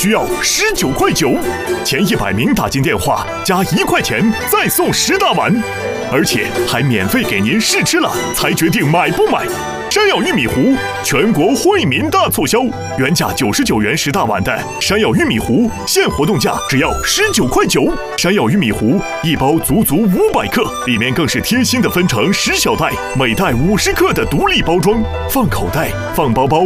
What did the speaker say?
需要19.9块，前100名打进电话加1块钱再送10大碗，而且还免费给您试吃了才决定买不买。山药玉米糊全国惠民大促销，原价99元10大碗的山药玉米糊，现活动价只要19.9块。山药玉米糊一包足足500克，里面更是贴心的分成10小袋，每袋50克的独立包装，放口袋、放包包